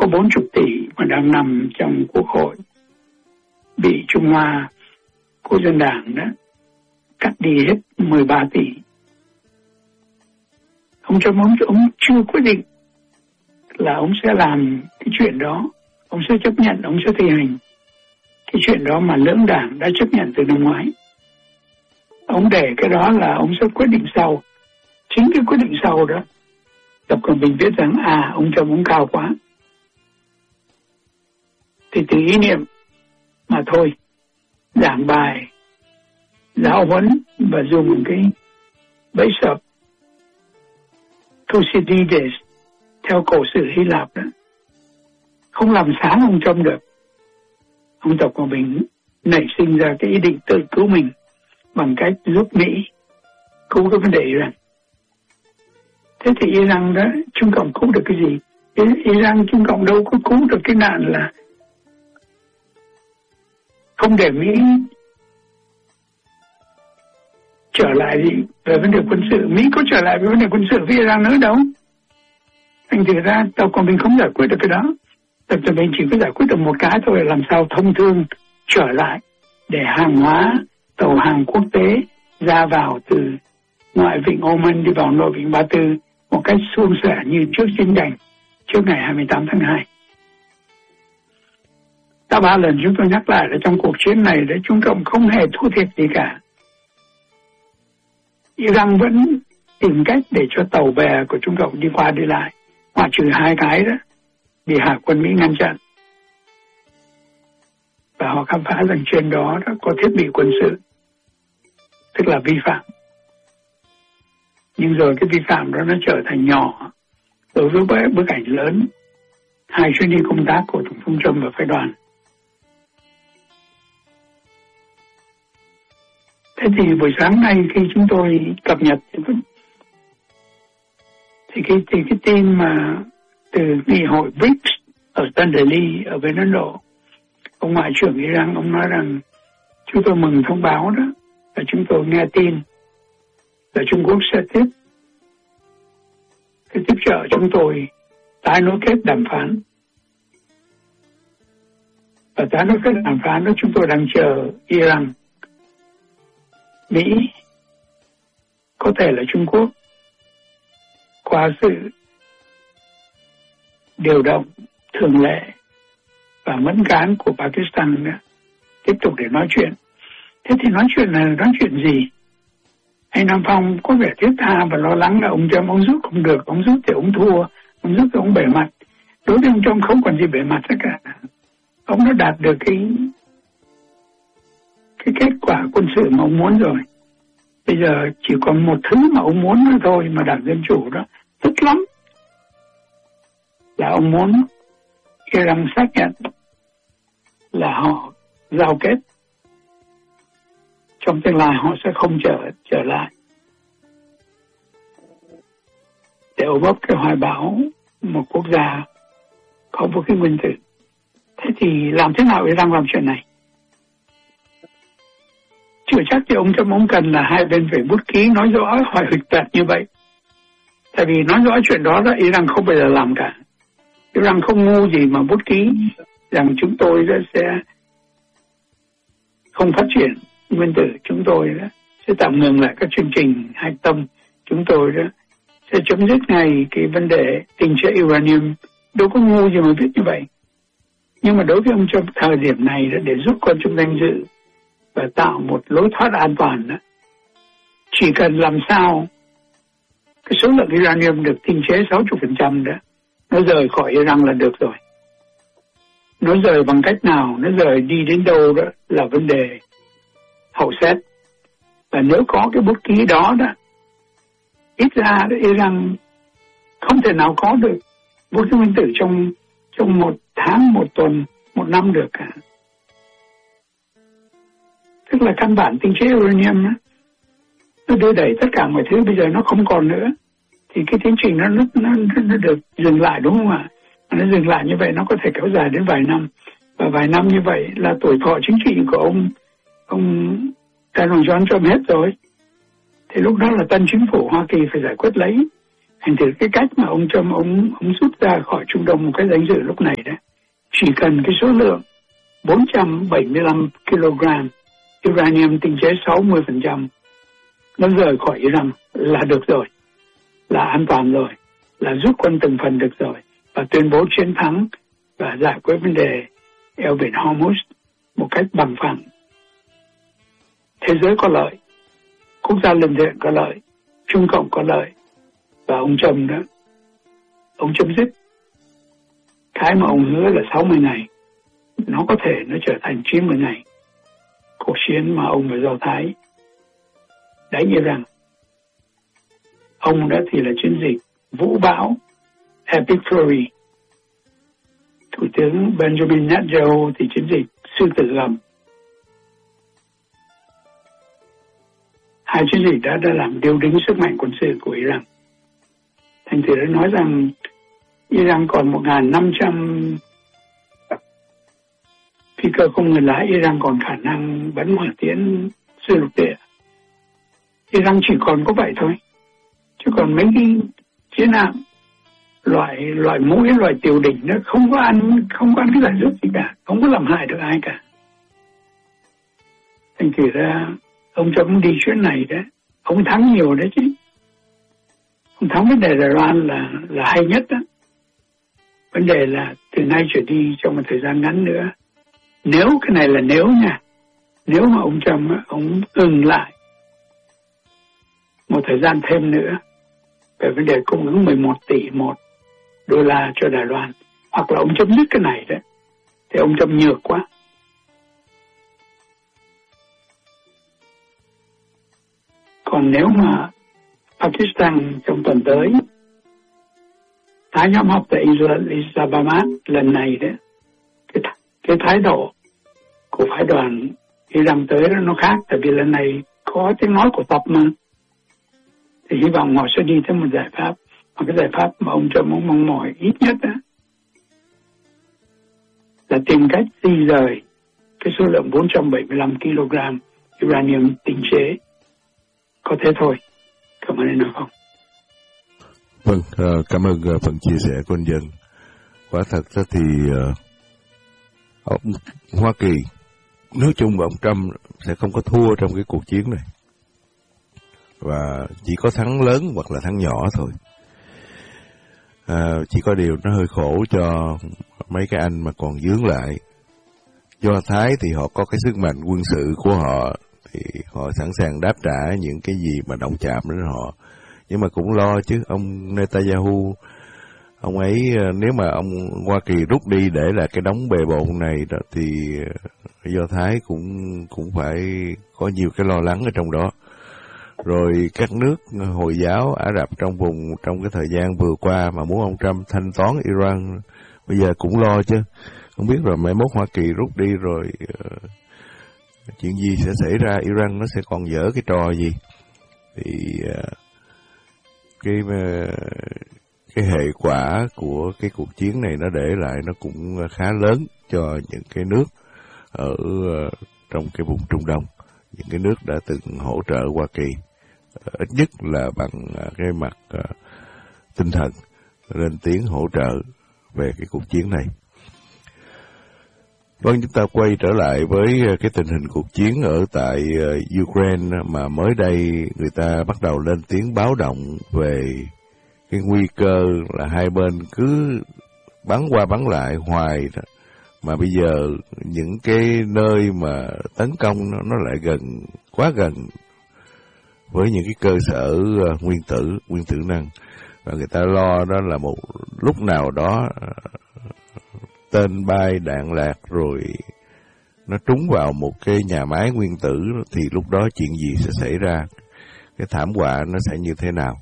có 40 tỷ mà đang nằm trong Quốc hội, bị Trung Hoa Quốc dân Đảng đó cắt đi hết 13 tỷ. Ông Trump ông chưa quyết định là ông sẽ làm cái chuyện đó, ông sẽ chấp nhận, ông sẽ thi hành cái chuyện đó mà lưỡng đảng đã chấp nhận từ năm ngoái. Ông để cái đó là ông sẽ quyết định sau. Chính cái quyết định sau đó, Tập Cận Bình biết rằng ông Trump ông cao quá, thì từ ý niệm mà thôi, giảng bài, giáo huấn và dùng một cái bẫy sập Thucydides theo cổ sử Hy Lạp đó, không làm sáng ông Trump được. Ông Tập Cận Bình nảy sinh ra cái ý định tự cứu mình bằng cách giúp Mỹ cứu cái vấn đề Iran. Thế thì Iran đó, Trung Cộng cứu được cái gì? Iran, Trung Cộng đâu có cứu được cái nạn là không để Mỹ trở lại gì về vấn đề quân sự. Mỹ có trở lại với vấn đề quân sự với Iran nữa đâu. Thành thử ra Tập Cận Bình không giải quyết được cái đó. Tập Cận Bình chỉ có giải quyết được một cái thôi, là làm sao thông thương trở lại để hàng hóa, tàu hàng quốc tế ra vào từ ngoại vịnh Oman đi vào nội vịnh Ba Tư một cách suôn sẻ như trước chiến tranh, trước ngày 28 tháng 2. Đã 3 lần chúng tôi nhắc lại là trong cuộc chiến này để Trung Cộng không hề thua thiệt gì cả. Iran vẫn tìm cách để cho tàu bè của Trung Cộng đi qua đi lại, ngoại trừ 2 cái đó bị Hải quân Mỹ ngăn chặn. Và họ khám phá rằng trên đó có thiết bị quân sự, tức là vi phạm. Nhưng rồi cái vi phạm đó nó trở thành nhỏ đối với bức ảnh lớn 2 chuyến đi công tác của Tổng thống Trump và phái đoàn. Thế thì buổi sáng nay khi chúng tôi cập nhật thì cái tin mà từ nghị hội BRICS ở Tân Delhi ở bên Ấn Độ, ông ngoại trưởng Iran ông nói rằng chúng tôi mừng thông báo đó là chúng tôi nghe tin là Trung Quốc sẽ tiếp trợ chúng tôi tái nối kết đàm phán. Và tái nối kết đàm phán đó chúng tôi đang chờ Iran, Mỹ, có thể là Trung Quốc qua sự điều động thường lệ và mẫn cán của Pakistan nữa, tiếp tục để nói chuyện. Thế thì nói chuyện là nói chuyện gì? Anh Nam Phong có vẻ thiết tha và lo lắng là ông Trump ông giúp không được, ông giúp thì ông thua, ông giúp thì ông bể mặt. Đối với ông Trump không còn gì bể mặt tất cả. Ông đã đạt được cái kết quả quân sự mà ông muốn rồi. Bây giờ chỉ còn một thứ mà ông muốn nữa thôi mà Đảng Dân Chủ đó tức lắm, là ông muốn Iran xác nhận là họ giao kết, trong tương lai họ sẽ không trở lại để ôm ấp cái hoài bão một quốc gia có vũ khí nguyên tử. Thế thì làm thế nào Iran làm chuyện này? Chưa chắc thì ông Trump ông cần là hai bên phải bút ký nói rõ hỏi hịch tật như vậy. Tại vì nói rõ chuyện đó Iran không bao giờ làm cả. Iran không ngu gì mà bút ký rằng chúng tôi sẽ không phát triển nguyên tử, chúng tôi sẽ tạm ngừng lại các chương trình hạch tâm, chúng tôi sẽ chấm dứt ngay cái vấn đề tình chế uranium. Đâu có ngu gì mà biết như vậy. Nhưng mà đối với ông Trump thời điểm này để giúp con chúng danh dự và tạo một lối thoát an toàn đó, chỉ cần làm sao cái số lượng uranium được tinh chế 60% đó, nó rời khỏi Iran là được rồi. Nó rời bằng cách nào, nó rời đi đến đâu đó là vấn đề hậu xét. Và nếu có cái bút ký đó ít ra Iran không thể nào có được vũ khí nguyên tử trong 1 tháng, 1 tuần, 1 năm được cả. Tức là căn bản tinh chế uranium nó đưa đẩy tất cả mọi thứ, bây giờ nó không còn nữa. Thì cái tiến trình nó được dừng lại, đúng không ạ? Nó dừng lại như vậy nó có thể kéo dài đến vài năm. Và vài năm như vậy là tuổi thọ chính trị của ông Donald Trump hết rồi. Thì lúc đó là tân chính phủ Hoa Kỳ phải giải quyết lấy. Thành thử cái cách mà ông Trump ông rút ra khỏi Trung Đông một cái danh dự lúc này đó, chỉ cần cái số lượng 475 kg uranium tinh chế 60% nó rời khỏi Iran là được rồi, là an toàn rồi, là rút quân từng phần được rồi, và tuyên bố chiến thắng và giải quyết vấn đề eo biển Hormuz một cách bằng phẳng. Thế giới có lợi, quốc gia lân thiện có lợi, Trung Cộng có lợi, và ông Trump đó, ông chấm dứt cái mà ông hứa là 60 ngày, nó có thể nó trở thành 90 ngày. Cuộc chiến mà ông và Do Thái đánh Iran, ông đó thì là chiến dịch vũ bão Epic Fury, Thủ tướng Benjamin Netanyahu thì chiến dịch sư tử gầm. Hai chiến dịch đã làm điêu đứng sức mạnh quân sự của Iran. Thành thử đã nói rằng Iran còn 1.500 phi cơ không người lái, Iran còn khả năng bắn hỏa tiễn xuyên lục địa. Iran chỉ còn có vậy thôi, chứ còn mấy cái chiến hạm loại mũi, loại tiểu đỉnh nó không có ăn cái giải rút gì cả, không có làm hại được ai cả. Thành thử ra ông Trump đi chuyến này đấy, ông thắng nhiều đấy chứ. Ông thắng vấn đề Đài Loan là hay nhất đó. Vấn đề là từ nay trở đi trong một thời gian ngắn nữa, nếu cái này là nếu nha, nếu mà ông Trump ông ngừng lại một thời gian thêm nữa về vấn đề cung ứng 11 tỷ đô la cho Đài Loan, hoặc là ông chấm dứt cái này đấy, thì ông Trump nhược quá. Còn nếu mà Pakistan trong tuần tới tái nhóm họp tại Islamabad lần này đấy, cái thái độ của phái đoàn Iran tới đó nó khác, tại vì lần này có tiếng nói của tập mà, thì hy vọng họ sẽ đi tới một giải pháp, mà cái giải pháp mà ông Trump mong mỏi ít nhất đó là tìm cách di rời cái số lượng 475 kg uranium tinh chế. Có thế thôi. Cảm ơn anh nói không? Vâng, cảm ơn phần chia sẻ của anh Dân. Quả thật đó thì Hoa Kỳ nói chung và ông Trump sẽ không có thua trong cái cuộc chiến này, và chỉ có thắng lớn hoặc là thắng nhỏ thôi. Chỉ có điều nó hơi khổ cho mấy cái anh mà còn dướng lại. Do Thái thì họ có cái sức mạnh quân sự của họ, thì họ sẵn sàng đáp trả những cái gì mà động chạm đến họ. Nhưng mà cũng lo chứ, ông Netanyahu, ông ấy nếu mà ông Hoa Kỳ rút đi để lại cái đống bề bộn này đó, thì Do Thái cũng phải có nhiều cái lo lắng ở trong đó. Rồi các nước Hồi giáo Ả Rập trong cái thời gian vừa qua mà muốn ông Trump thanh toán Iran, bây giờ cũng lo chứ. Không biết rồi mai mốt Hoa Kỳ rút đi rồi chuyện gì sẽ xảy ra, Iran nó sẽ còn dở cái trò gì. Thì cái hệ quả của cái cuộc chiến này nó để lại nó cũng khá lớn cho những cái nước ở trong cái vùng Trung Đông, những cái nước đã từng hỗ trợ Hoa Kỳ, ít nhất là bằng cái mặt tinh thần, lên tiếng hỗ trợ về cái cuộc chiến này. Vâng, chúng ta quay trở lại với cái tình hình cuộc chiến ở tại Ukraine, mà mới đây người ta bắt đầu lên tiếng báo động về cái nguy cơ là hai bên cứ bắn qua bắn lại hoài đó. Mà bây giờ những cái nơi mà tấn công nó lại quá gần với những cái cơ sở nguyên tử năng, và người ta lo đó là một lúc nào đó tên bay đạn lạc rồi nó trúng vào một cái nhà máy nguyên tử, thì lúc đó chuyện gì sẽ xảy ra, cái thảm họa nó sẽ như thế nào,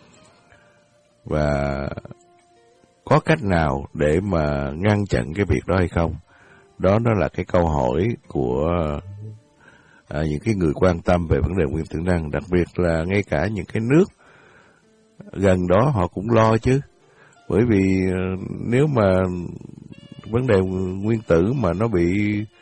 và có cách nào để mà ngăn chặn cái việc đó hay không? Đó là cái câu hỏi của những cái người quan tâm về vấn đề nguyên tử năng, đặc biệt là ngay cả những cái nước gần đó họ cũng lo chứ. Bởi vì nếu mà vấn đề nguyên tử mà nó bị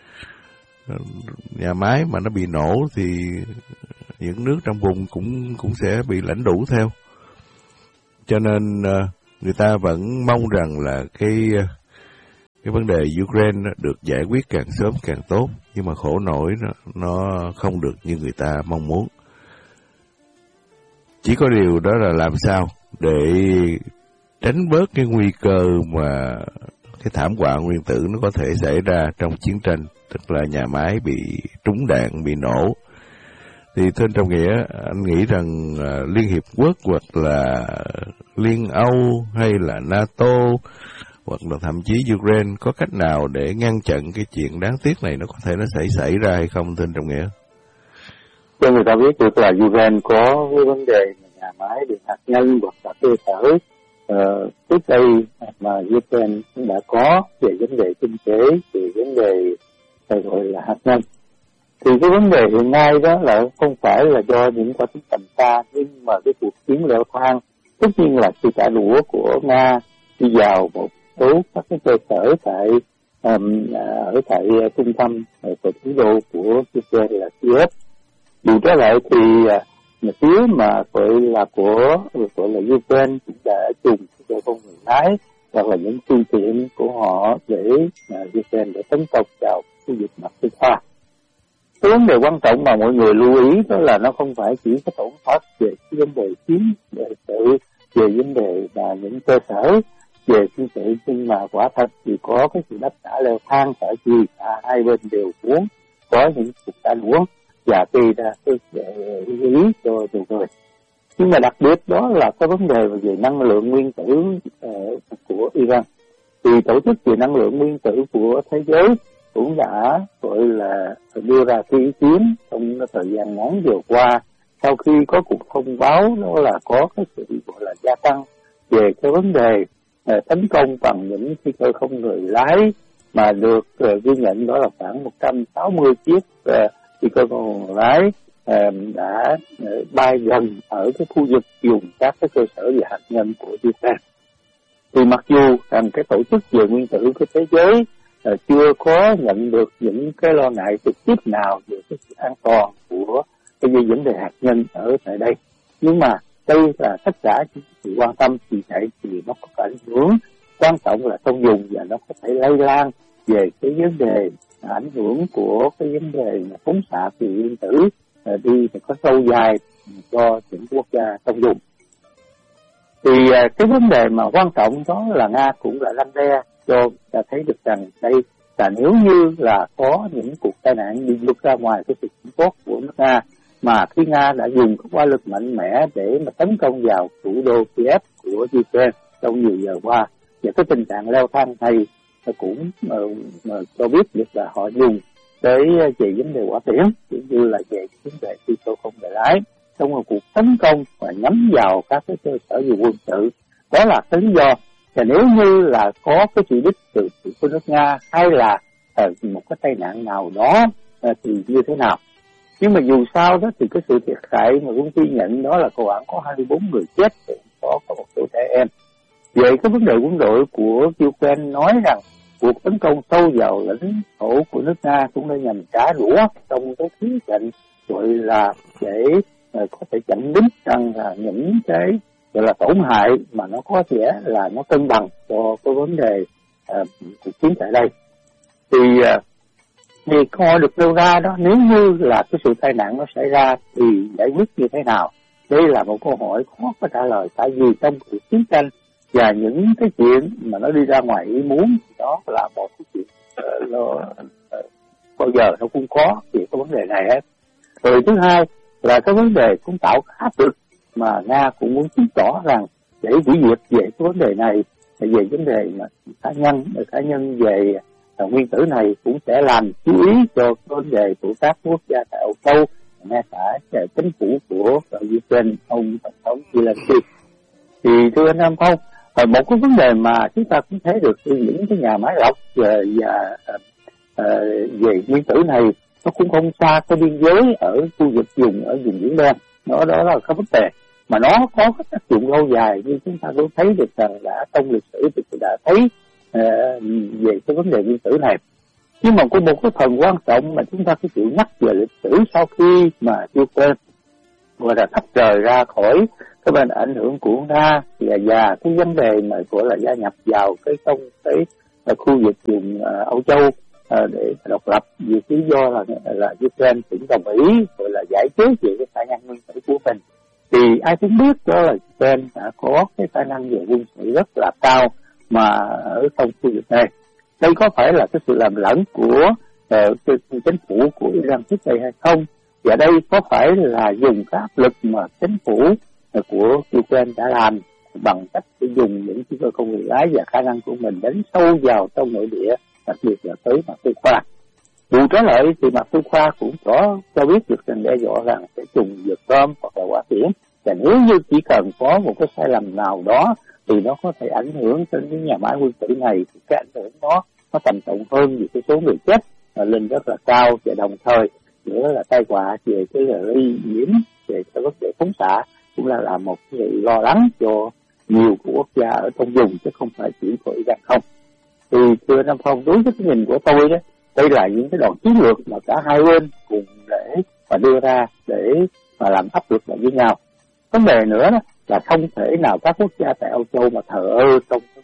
nhà máy mà nó bị nổ thì những nước trong vùng cũng sẽ bị lãnh đủ theo. cho nên người ta vẫn mong rằng là cái vấn đề Ukraine được giải quyết càng sớm càng tốt, nhưng mà khổ nổi nó không được như người ta mong muốn. Chỉ có điều đó là làm sao để tránh bớt cái nguy cơ mà cái thảm họa nguyên tử nó có thể xảy ra trong chiến tranh, tức là nhà máy bị trúng đạn, bị nổ. Thì thưa anh Trọng Nghĩa, anh nghĩ rằng Liên Hiệp Quốc hoặc là Liên Âu hay là NATO hoặc là thậm chí Ukraine có cách nào để ngăn chặn cái chuyện đáng tiếc này nó có thể nó xảy ra hay không, thưa anh Trọng Nghĩa? Cho người ta biết được là Ukraine có cái vấn đề nhà máy điện hạt nhân hoặc là cơ sở trước đây mà Ukraine cũng đã có về vấn đề kinh tế, về vấn đề gọi là hạt nhân. Thì cái vấn đề hiện nay đó là không phải là do những quả tính tầm xa, nhưng mà cái cuộc chiến leo thang, tất nhiên là sự trả đũa của Nga đi vào một số các cái cơ sở ở tại trung tâm của thủ đô của Ukraine là Kiev. Dù trở lại thì phía mà gọi là Ukraine cũng đã dùng cái con người lái hoặc là những phương tiện của họ để Ukraine để tấn công vào khu vực mặt Tây Pha. Cái vấn đề quan trọng mà mọi người lưu ý đó là nó không phải chỉ có tổn thất về cái vấn đề chiến sự, về vấn đề là những cơ sở về chiến sự, nhưng mà quả thật thì có cái sự đáp trả leo thang, tại vì hai bên đều muốn có những cuộc trả đũa và gây ra cái lý cho nhiều người. Nhưng mà đặc biệt đó là cái vấn đề về năng lượng nguyên tử của Iran. Thì tổ chức về năng lượng nguyên tử của thế giới cũng đã gọi là đưa ra cái ý kiến trong thời gian ngắn vừa qua, sau khi có cuộc thông báo đó là có cái sự gọi là gia tăng về cái vấn đề tấn công bằng những phi cơ không người lái mà được ghi nhận đó là khoảng 160 chiếc phi cơ không người lái đã bay gần ở cái khu vực dùng các cái cơ sở về hạt nhân của Ukraine. Thì mặc dù rằng cái tổ chức về nguyên tử của thế giới chưa có nhận được những cái lo ngại trực tiếp nào về cái sự an toàn của cái vấn đề hạt nhân ở tại đây, nhưng mà đây là tất cả những sự quan tâm vì vậy thì nó có ảnh hưởng quan trọng là công dùng và nó có thể lây lan về cái vấn đề ảnh hưởng của cái vấn đề phóng xạ từ nguyên tử đi có sâu dài cho những quốc gia công dùng. Thì cái vấn đề mà quan trọng đó là Nga cũng là răn đe cho ta thấy được rằng đây là nếu như là có những cuộc tai nạn đi vượt ra ngoài cái sự kiểm soát của nước Nga, mà khi Nga đã dùng các hỏa lực mạnh mẽ để mà tấn công vào thủ đô Kiev của Ukraine trong nhiều giờ qua, và cái tình trạng leo thang này cũng cho biết được là họ dùng tới về vấn đề hỏa tiễn cũng như là về vấn đề phi cơ không người lái trong một cuộc tấn công và nhắm vào các cái cơ sở về quân sự. Đó là cái lý do. Và nếu như là có cái chỉ đích từ của nước Nga hay là một cái tai nạn nào đó thì như thế nào. Nhưng mà dù sao đó thì cái sự thiệt hại mà cũng ghi nhận đó là khoảng có 24 người chết, có một số trẻ em. Về cái vấn đề quân đội của Ukraine nói rằng cuộc tấn công sâu vào lãnh thổ của nước Nga cũng đã nhằm trả đũa trong cái khía cạnh gọi là để có thể chặn đích rằng là những cái gọi là tổn hại mà nó có thể là nó cân bằng cho cái vấn đề cuộc chiến tại đây. Thì câu hỏi được nêu ra đó, nếu như là cái sự tai nạn nó xảy ra thì giải quyết như thế nào? Đây là một câu hỏi khó có trả lời, tại vì trong cuộc chiến tranh và những cái chuyện mà nó đi ra ngoài ý muốn đó là một cái chuyện bao giờ nó cũng có về cái vấn đề này hết. Rồi thứ hai là cái vấn đề cũng tạo áp lực mà Nga cũng muốn chứng tỏ rằng để hủy diệt về cái vấn đề này, về vấn đề mà cá nhân về nguyên tử này cũng sẽ làm chú ý cho vấn đề của các quốc gia tại Âu Châu, ngay cả chính phủ của Ukraine, ông tổng thống Zelensky. Thì thưa anh Nam Phong, một cái vấn đề mà chúng ta cũng thấy được những cái nhà máy lọc và về nguyên tử này nó cũng không xa cái biên giới ở khu vực ở vùng Biển Đen. Đó là cái vấn đề mà nó có cái tác dụng lâu dài, như chúng ta cũng thấy được rằng đã trong lịch sử thì đã thấy về cái vấn đề nguyên tử này. Nhưng mà có một cái phần quan trọng mà chúng ta phải chịu nhắc về lịch sử sau khi mà Ukraine gọi là tách rời ra khỏi cái bên ảnh hưởng của Nga và cái vấn đề mà gọi là gia nhập vào cái khu vực vùng Âu Châu để độc lập, vì lý do là Ukraine cũng đồng ý gọi là giải quyết về cái khả năng nguyên tử của mình. Thì ai cũng biết đó là Ukraine đã có cái khả năng về quân sự rất là cao mà ở trong khu vực này. Đây có phải là cái sự làm lẫn của chính phủ của Iran trước đây hay không? Và đây có phải là dùng cái áp lực mà chính phủ của Ukraine đã làm bằng cách sử dụng những cái cơ công nghiệp ái và khả năng của mình đánh sâu vào trong nội địa, đặc biệt là tới mặt Tư Khoa. Dù trở lại thì mặt Tư Khoa cũng có cho biết được rằng đe dọa rằng sẽ dùng dược bom hoặc là hỏa tiễn, và nếu như chỉ cần có một cái sai lầm nào đó thì nó có thể ảnh hưởng đến cái nhà máy quân sự này, thì cái ảnh hưởng nó trầm trọng hơn vì cái số người chết lên rất là cao, và đồng thời nữa là tai họa về cái lây nhiễm, về cái vấn đề phóng xạ cũng là một cái lo lắng cho nhiều của quốc gia ở trong vùng, chứ không phải chỉ của Iran không. Thì thưa Nam Phong, đối với cái nhìn của tôi đó, đây là những cái đòn chiến lược mà cả hai bên cùng để mà đưa ra để mà làm áp lực lại với nhau. Vấn đề nữa đó là không thể nào các quốc gia tại Âu Châu mà thờ ơ trong cái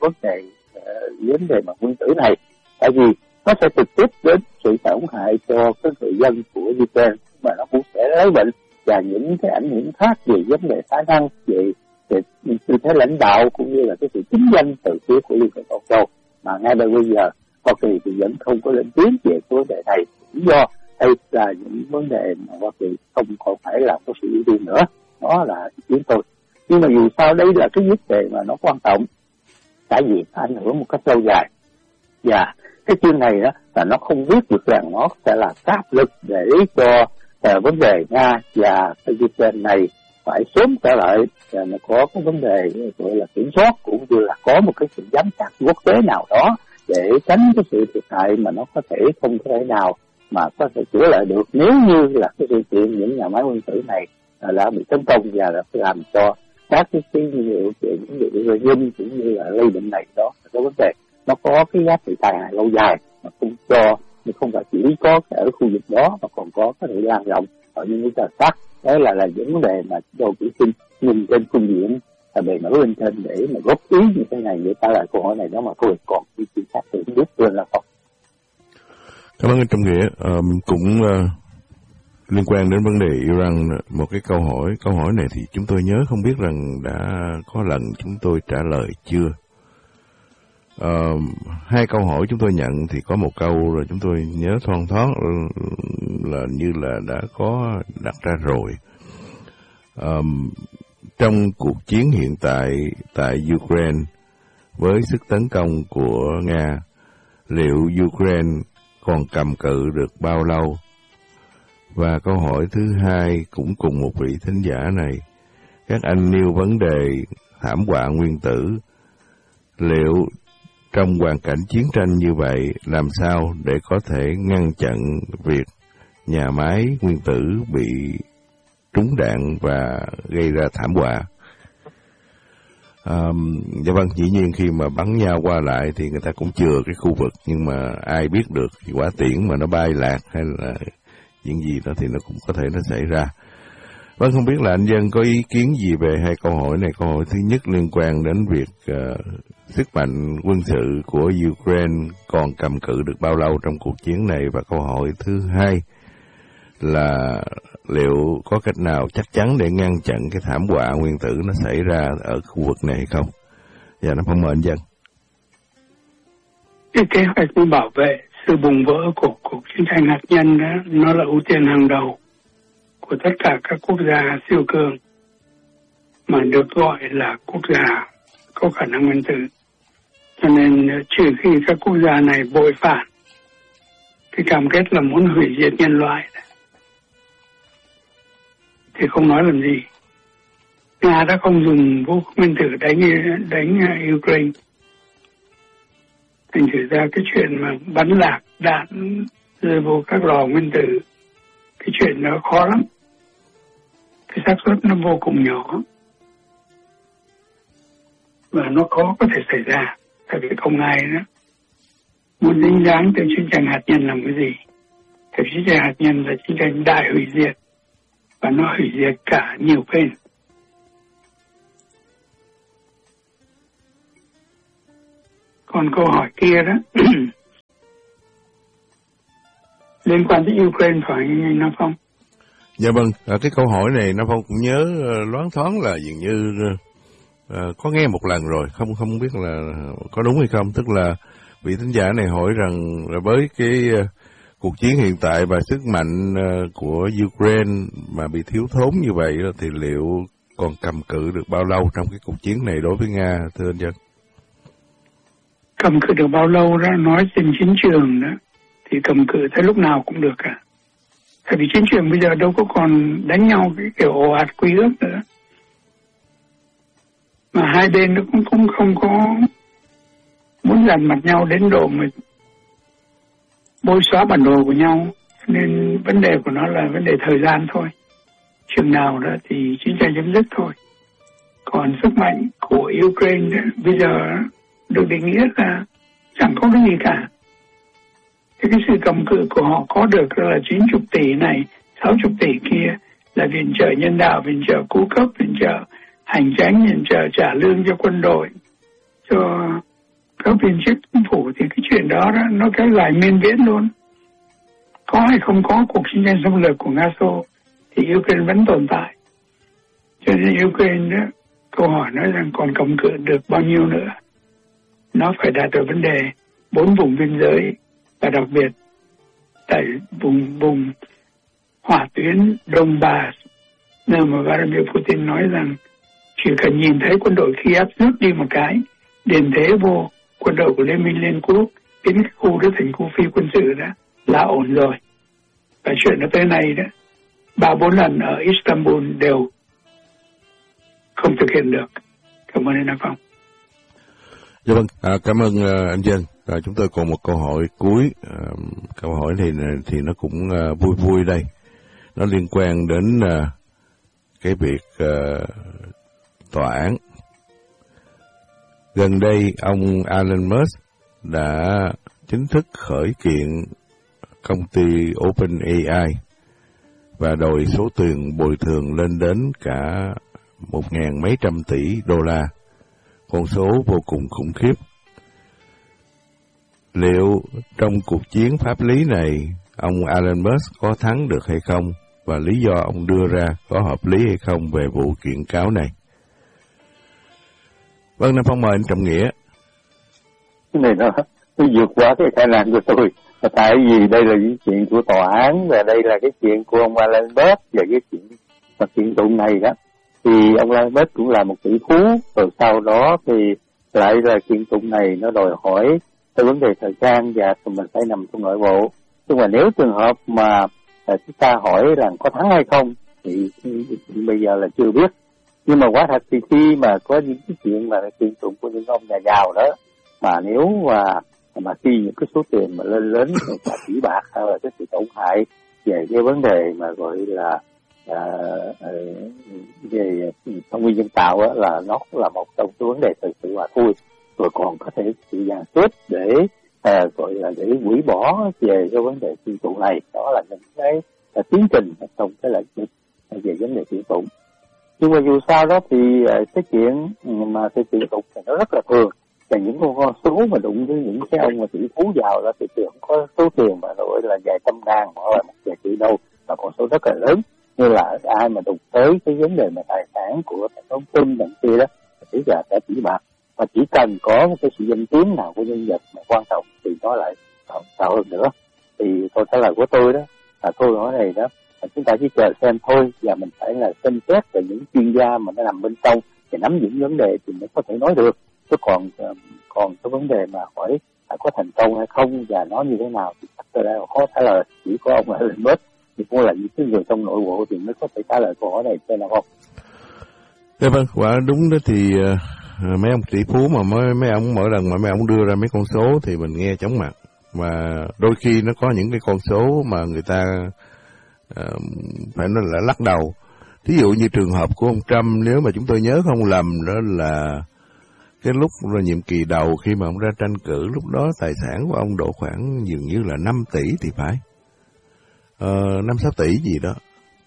vấn đề mà nguyên tử này, tại vì nó sẽ trực tiếp đến sự tổn hại cho các người dân của Ukraine, mà nó cũng sẽ lấy bệnh và những cái ảnh hưởng khác về vấn đề khả năng về tư thế lãnh đạo cũng như là cái sự chính danh từ phía của Liên hiệp Âu Châu, mà ngay bây giờ Hoa Kỳ thì vẫn không có lên tiếng về cái vấn đề này, lý do đây là những vấn đề mà Hoa Kỳ không còn phải làm có sự ưu tiên nữa. Đó là ý kiến tôi. Nhưng mà dù sao đây là cái vấn đề mà nó quan trọng, tại vì ảnh hưởng một cách lâu dài, và cái chương này đó là nó không biết được rằng nó sẽ là áp lực để cho vấn đề Nga và Ukraine này phải sớm trở lại, và nó có cái vấn đề gọi là kiểm soát, cũng như là có một cái sự giám sát quốc tế nào đó để tránh cái sự thiệt hại mà nó có thể không thể nào mà có thể chữa lại được, nếu như là cái sự kiện những nhà máy nguyên tử này đã bị tấn công và đã làm cho các cái nhiên liệu những liệu uranium cũng như là lây bệnh này. Đó là cái vấn đề nó có cái giá trị tai hại lâu dài, mà không phải chỉ có ở khu vực đó mà còn có thể lan rộng ở những cái khác. Đó là những vấn đề mà tôi chỉ xin nhìn trên phương diện bề nổi lên trên để mà góp ý như thế này để trả lời câu hỏi này đó, mà thôi còn ý kiến khác thì không biết luôn là không. Cảm ơn anh Trọng Nghĩa. Cũng liên quan đến vấn đề Iran, một cái câu hỏi này thì chúng tôi nhớ không biết rằng đã có lần chúng tôi trả lời chưa. Hai câu hỏi chúng tôi nhận thì có một câu rồi chúng tôi nhớ thoăn thoát là như là đã có đặt ra rồi. Trong cuộc chiến hiện tại Ukraine với sức tấn công của Nga, liệu Ukraine còn cầm cự được bao lâu? Và câu hỏi thứ hai cũng cùng một vị thính giả này, các anh nêu vấn đề thảm họa nguyên tử, liệu trong hoàn cảnh chiến tranh như vậy làm sao để có thể ngăn chặn việc nhà máy nguyên tử bị trúng đạn và gây ra thảm họa? Dạ vâng, dĩ nhiên khi mà bắn nhau qua lại thì người ta cũng chừa cái khu vực, nhưng mà ai biết được quả tiễn mà nó bay lạc hay là chuyện gì đó thì nó cũng có thể nó xảy ra. Vâng, không biết là anh Dân có ý kiến gì về hai câu hỏi này. Câu hỏi thứ nhất liên quan đến việc sức mạnh quân sự của Ukraine còn cầm cự được bao lâu trong cuộc chiến này, và câu hỏi thứ hai là liệu có cách nào chắc chắn để ngăn chặn cái thảm họa nguyên tử nó xảy ra ở khu vực này hay không? Dạ, nó không mời anh Dân. Cái kế hoạch bảo vệ sự bùng vỡ của cuộc chiến tranh hạt nhân đó, nó là ưu tiên hàng đầu của tất cả các quốc gia siêu cường mà được gọi là quốc gia có khả năng nguyên tử. Cho nên trừ khi các quốc gia này bội phản cái cam kết là muốn hủy diệt nhân loại thì không nói làm gì. Nga đã không dùng vũ khí nguyên tử đánh Ukraine. Thành thử ra cái chuyện mà bắn lạc đạn rơi vô các lò nguyên tử, cái chuyện nó khó lắm. Cái xác suất nó vô cùng nhỏ và nó khó có thể xảy ra, tại vì không ai nữa muốn dính dáng tới chiến tranh hạt nhân làm cái gì. Cái chiến tranh hạt nhân là chiến tranh đại hủy diệt, và nó hủy diệt cả nhiều bên. Còn câu hỏi kia đó liên quan tới Ukraine phải anh Nam Phong? Dạ vâng, cái câu hỏi này Nam Phong cũng nhớ loáng thoáng là dường như có nghe một lần rồi, không biết là có đúng hay không. Tức là vị thính giả này hỏi rằng là với cái cuộc chiến hiện tại và sức mạnh của Ukraine mà bị thiếu thốn như vậy thì liệu còn cầm cự được bao lâu trong cái cuộc chiến này đối với Nga, thưa anh Dân? Cầm cự được bao lâu đó, nói trên chiến trường đó thì cầm cự tới lúc nào cũng được cả. Tại vì chiến trường bây giờ đâu có còn đánh nhau cái kiểu ồ ạt quy ước nữa. Mà hai bên nó cũng không có muốn dằn mặt nhau đến độ mà bôi xóa bản đồ của nhau. Nên vấn đề của nó là vấn đề thời gian thôi. Chừng nào đó thì chiến tranh chấm dứt thôi. Còn sức mạnh của Ukraine đó, bây giờ được định nghĩa là chẳng có cái gì cả. Thế cái sự cầm cự của họ có được là 90 tỷ này, 60 tỷ kia là viện trợ nhân đạo, viện trợ cứu cấp, viện trợ hành chánh, viện trợ trả lương cho quân đội, cho các viên chức chính phủ, thì cái chuyện đó nó kéo dài miên viễn luôn. Có hay không có cuộc chiến tranh xâm lược của Nga Xô thì Ukraine vẫn tồn tại. Cho nên Ukraine đó, câu hỏi nói rằng còn cầm cự được bao nhiêu nữa. Nó phải đạt được vấn đề 4 vùng biên giới, và đặc biệt tại vùng hỏa tuyến Donbass, nơi mà Vladimir Putin nói rằng chỉ cần nhìn thấy quân đội Kiev rút đi một cái, điền thế vô quân đội của Liên minh Liên Quốc, biến cái khu đó thành khu phi quân sự đó là ổn rồi. Và chuyện ở tới này đó 3-4 lần ở Istanbul đều không thực hiện được. Cảm ơn anh Nam Phong. Dạ vâng, cảm ơn anh Dân. Chúng tôi còn một câu hỏi cuối. Câu hỏi này thì nó cũng vui vui đây. Nó liên quan đến cái việc tòa án. Gần đây ông Elon Musk đã chính thức khởi kiện công ty OpenAI và đòi số tiền bồi thường lên đến cả 1.000 mấy trăm tỷ đô la. Con số vô cùng khủng khiếp. Liệu trong cuộc chiến pháp lý này, ông Elon Musk có thắng được hay không? Và lý do ông đưa ra có hợp lý hay không về vụ kiện cáo này? Vâng, Nam Phong mời anh Trọng Nghĩa. Cái này nó vượt qua cái khả năng của tôi. Tại vì đây là cái chuyện của tòa án, và đây là cái chuyện của ông Elon Musk, và cái chuyện tụng này đó. Thì ông Elon Musk cũng là một tỷ phú, rồi sau đó thì lại là kiện tụng này nó đòi hỏi cái vấn đề thời gian và mình phải nằm trong nội bộ. Nhưng mà nếu trường hợp mà chúng ta hỏi là có thắng hay không thì bây giờ là chưa biết. Nhưng mà quả thật thì khi mà có những cái chuyện mà kiện tụng của những ông nhà giàu đó, mà nếu mà khi những cái số tiền mà lên lớn cả tỷ bạc hay là cái sự tổn hại về cái vấn đề mà gọi là về thông minh nhân tạo á, là nó cũng là một trong cái vấn đề thực sự mà thôi. Rồi còn có thể sự dàn xếp để gọi là để hủy bỏ về cái vấn đề kiện tụng này. Đó là những cái tiến trình trong cái lĩnh vực về vấn đề kiện tụng. Nhưng mà dù sao đó thì cái chuyện mà cái kiện tụng thì nó rất là thường. Và những con số mà đụng với những cái ông mà tỷ phú giàu đó thì không có số tiền mà gọi là vài trăm ngàn hoặc là một vài tỷ đâu, mà con số rất là lớn. Như là ai mà đụng tới cái vấn đề mà tài sản của hệ thống tin đằng kia đó thì là cả tỷ bạc. Và chỉ cần có một cái sự danh tiếng nào của nhân vật mà quan trọng thì nó lại cao hơn nữa. Thì câu trả lời của tôi đó là câu hỏi này đó là chúng ta chỉ chờ xem thôi, và mình phải là xem xét về những chuyên gia mà nó nằm bên trong thì nắm những vấn đề thì mới có thể nói được. Chứ còn cái vấn đề mà hỏi có thành công hay không và nó như thế nào thì chắc tôi đã khó trả lời. Chỉ có ông Elon Musk thì cũng là những cái người trong nội bộ thì mới có thể trả lời câu hỏi này, cho nào không? Dạ vâng, quả đúng đó thì mấy ông tỷ phú mà mấy ông mỗi lần mà mấy ông đưa ra mấy con số thì mình nghe chóng mặt. Mà đôi khi nó có những cái con số mà người ta phải nói là lắc đầu. Ví dụ như trường hợp của ông Trump, nếu mà chúng tôi nhớ không lầm đó là cái lúc nhiệm kỳ đầu khi mà ông ra tranh cử, lúc đó tài sản của ông độ khoảng dường như là 5 tỷ thì phải. 5-6 tỷ gì đó.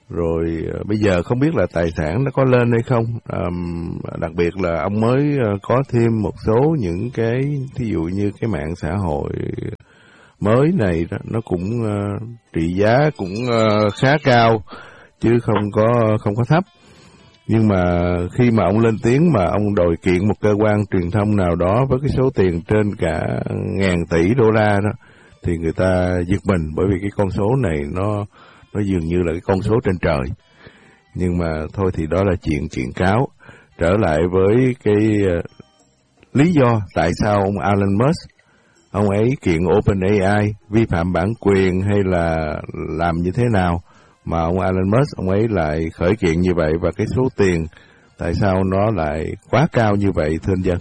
Rồi bây giờ không biết là tài sản nó có lên hay không. Đặc biệt là ông mới có thêm một số những cái, thí dụ như cái mạng xã hội mới này đó, nó cũng trị giá cũng khá cao chứ không có thấp. Nhưng mà khi mà ông lên tiếng mà ông đòi kiện một cơ quan truyền thông nào đó với cái số tiền trên cả ngàn tỷ đô la đó, thì người ta giật mình, bởi vì cái con số này nó dường như là cái con số trên trời. Nhưng mà thôi thì đó là chuyện kiện cáo. Trở lại với cái lý do tại sao ông Elon Musk, ông ấy kiện OpenAI vi phạm bản quyền hay là làm như thế nào mà ông Elon Musk ông ấy lại khởi kiện như vậy, và cái số tiền tại sao nó lại quá cao như vậy, thưa anh Dân?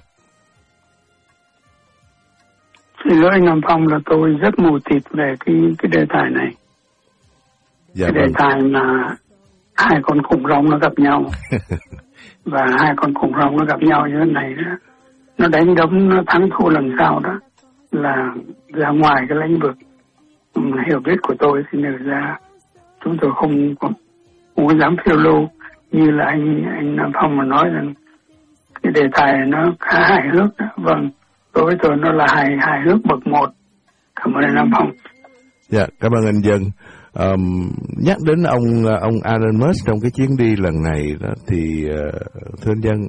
Xin lỗi anh Nam Phong là tôi rất mù tịt về cái đề tài này. Dạ, cái đề tài mà hai con khủng long nó gặp nhau và hai con khủng long nó gặp nhau như thế này đó, nó đánh đấm, nó thắng thua lần sau đó là ra ngoài cái lĩnh vực hiểu biết của tôi, thì nêu ra chúng tôi không có dám phiêu lưu như là anh Nam Phong mà nói rằng cái đề tài này nó khá hài hước đó. Vâng, đối với tôi nó là hài hước bậc một. Cảm ơn anh Nam Phong. Dạ, cảm ơn anh Dân. Nhắc đến ông Elon Musk trong cái chuyến đi lần này đó, thì thưa anh Dân,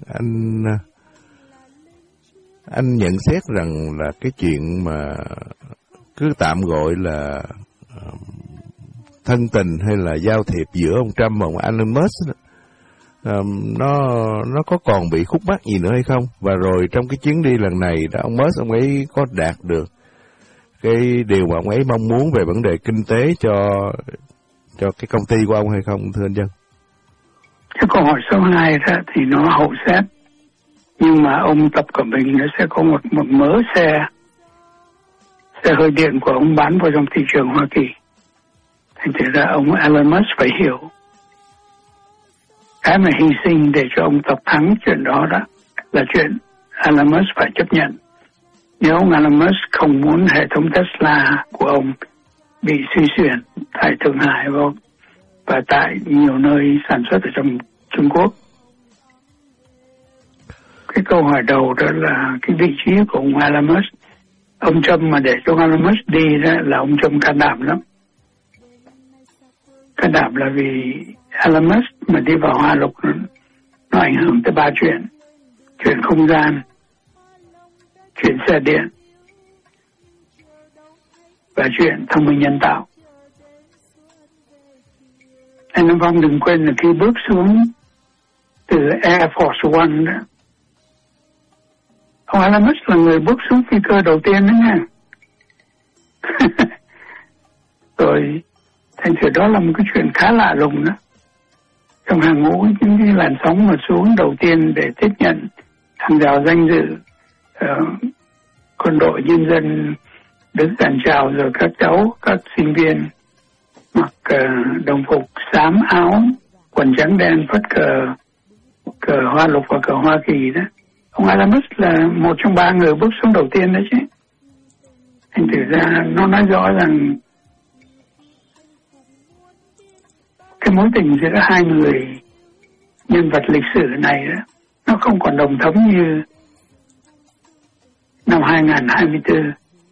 anh nhận xét rằng là cái chuyện mà cứ tạm gọi là thân tình hay là giao thiệp giữa ông Trump và ông Elon Musk đó, nó có còn bị khúc mắc gì nữa hay không? Và rồi trong cái chuyến đi lần này đó, ông Musk ông ấy có đạt được cái điều mà ông ấy mong muốn về vấn đề kinh tế cho cái công ty của ông hay không, thưa anh Dân? Cái câu hỏi số 2 đó thì nó hậu xét, nhưng mà ông Tập Cận Bình nó sẽ có một mớ xe hơi điện của ông bán vào trong thị trường Hoa Kỳ. Thành thử ra ông Elon Musk phải hiểu cái mà hy sinh để cho ông Tập thắng chuyện đó là chuyện Elon Musk phải chấp nhận. Nếu ông Elon Musk không muốn hệ thống Tesla của ông bị suy chuyển tại Thượng Hải và tại nhiều nơi sản xuất ở trong Trung Quốc. Cái câu hỏi đầu đó là cái vị trí của ông Elon Musk. Ông Trump mà để cho Elon Musk đi đó là ông Trump can đảm lắm. Can đảm là vì Elon Musk mà đi vào Hoa Lục nó ảnh hưởng tới 3 chuyện. Chuyện không gian, chuyện xe điện và chuyện thông minh nhân tạo. Anh Nam Phong đừng quên là khi bước xuống từ Air Force One đó, ông Elon Musk là người bước xuống phi cơ đầu tiên đó nha. Rồi thành thử đó là một cái chuyện khá lạ lùng đó. Trong hàng ngũ những cái làn sóng mà xuống đầu tiên để tiếp nhận hàng rào danh dự, quân đội nhân dân đứng dàn chào, rồi các cháu, các sinh viên mặc đồng phục xám áo, quần trắng đen phất cờ Hoa Lục và cờ Hoa Kỳ đó. Ông Elon Musk là một trong 3 người bước xuống đầu tiên đấy chứ. Thành thử ra nó nói rõ rằng cái mối tình giữa hai người nhân vật lịch sử này đó, nó không còn đồng thấm như năm 2024,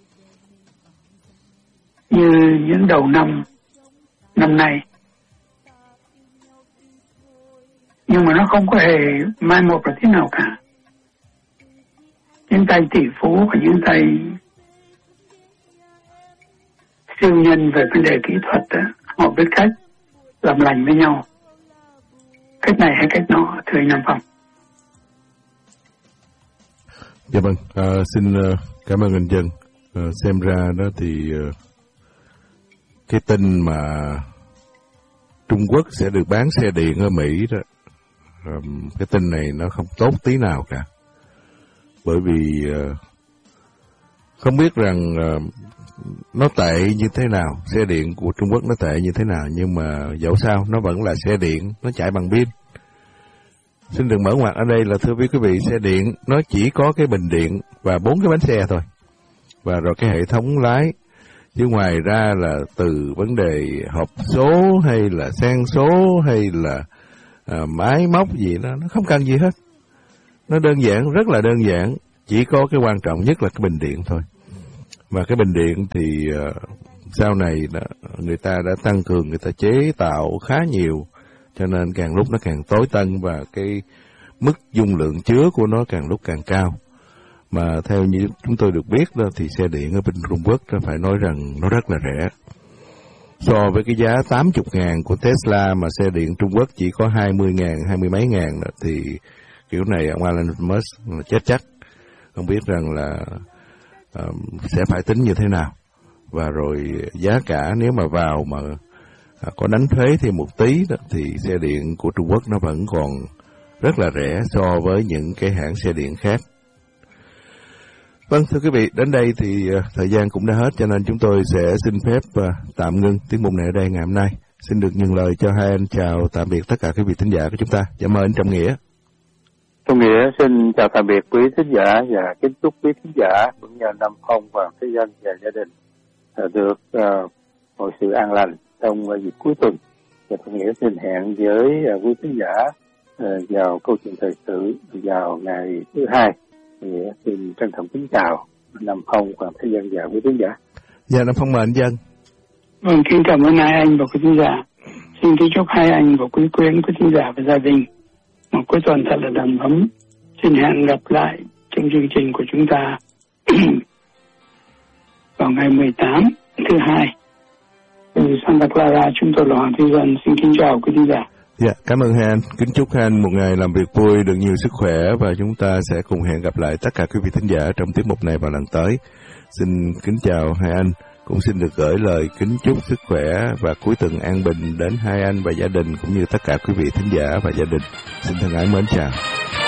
như những đầu năm nay. Nhưng mà nó không có hề mai một là thế nào cả. Những tay tỷ phú và những tay siêu nhân về vấn đề kỹ thuật đó, họ biết cách làm lành với nhau, cách này hay cách nọ, thưa anh Nam Phong. Dạ vâng, xin cảm ơn anh Dân. Xem ra đó thì cái tin mà Trung Quốc sẽ được bán xe điện ở Mỹ đó, cái tin này nó không tốt tí nào cả. Bởi vì không biết rằng nó tệ như thế nào, xe điện của Trung Quốc nó tệ như thế nào, nhưng mà dẫu sao nó vẫn là xe điện, nó chạy bằng pin. Xin đừng mở ngoặt ở đây là thưa quý vị, xe điện nó chỉ có cái bình điện và 4 cái bánh xe thôi. Và rồi cái hệ thống lái Chứ ngoài ra là từ vấn đề hộp số hay là sang số hay là máy móc gì đó, nó không cần gì hết. Nó đơn giản, rất là đơn giản. Chỉ có cái quan trọng nhất là cái bình điện thôi. Mà cái bình điện thì sau này người ta đã tăng cường, người ta chế tạo khá nhiều, cho nên càng lúc nó càng tối tân và cái mức dung lượng chứa của nó càng lúc càng cao. Mà theo như chúng tôi được biết đó, thì xe điện ở bên Trung Quốc phải nói rằng nó rất là rẻ. So với cái giá 80.000 của Tesla mà xe điện Trung Quốc chỉ có 20.000, 20 mấy ngàn đó, thì kiểu này ông Elon Musk là chết chắc. Không biết rằng là sẽ phải tính như thế nào. Và rồi giá cả nếu mà vào mà có đánh thuế thêm một tí đó, thì xe điện của Trung Quốc nó vẫn còn rất là rẻ so với những cái hãng xe điện khác. Vâng, thưa quý vị, đến đây thì thời gian cũng đã hết, cho nên chúng tôi sẽ xin phép tạm ngưng tiết mục này ở đây ngày hôm nay. Xin được nhận lời cho hai anh chào tạm biệt tất cả quý vị thính giả của chúng ta. Dạ mời anh Trọng Nghĩa. Trọng Nghĩa xin chào tạm biệt quý thính giả và kính chúc quý thính giả cũng như Nam Phong, Hoàng Thế Dân và gia đình được mọi sự an lành trong dịp cuối tuần. Và Trọng Nghĩa xin hẹn với quý thính giả vào câu chuyện thời sự vào ngày thứ hai. Thì xin trân trọng kính chào Nam Phong, Hoàng Thế Dân và quý thính giả. Dạ, Nam Phong mời anh Dân. Vâng, kính cảm ơn hai anh và quý thính giả. Xin kính chúc hai anh và quý quyến, quý thính giả và gia đình một cuối tuần thật là đầm ấm. Xin hẹn gặp lại trong chương trình của chúng ta vào ngày 18 thứ hai. Từ Santa Clara, chúng tôi là Hoàng Thế Dân. Xin kính chào quý thính giả. Dạ, cảm ơn hai anh. Kính chúc hai anh một ngày làm việc vui, được nhiều sức khỏe và chúng ta sẽ cùng hẹn gặp lại tất cả quý vị thính giả trong tiết mục này vào lần tới. Xin kính chào hai anh, cũng xin được gửi lời kính chúc sức khỏe và cuối tuần an bình đến hai anh và gia đình cũng như tất cả quý vị thính giả và gia đình. Xin thân ái mến chào.